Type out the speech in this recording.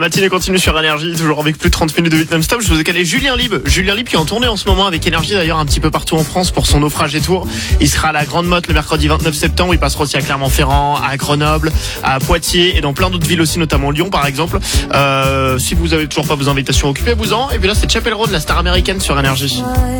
matinée continue sur Énergie, toujours avec plus de 30 minutes de 8 non-stop. Je vous ai calé Julien Lieb qui est en tournée en ce moment avec Énergie d'ailleurs un petit peu partout en France pour son naufrage et tour. Il sera à la Grande Motte le mercredi 29 septembre. Il passera aussi à Clermont-Ferrand, à Grenoble, à Poitiers et dans plein d'autres villes aussi, notamment Lyon par exemple. Si vous avez toujours pas vos invitations, occupez-vous-en. Et puis là c'est Chapel Roan, la star américaine sur Énergie.